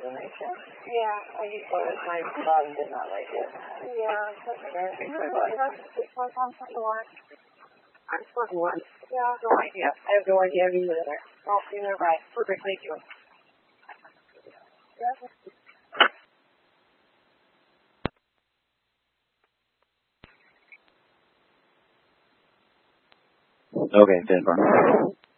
explanation. Yeah. But my mom did not like it. Yeah. I'm 21. Yeah. No idea. I have no idea either. Oh, you're right. Perfect. Thank you. Yeah. Okay, 10-4.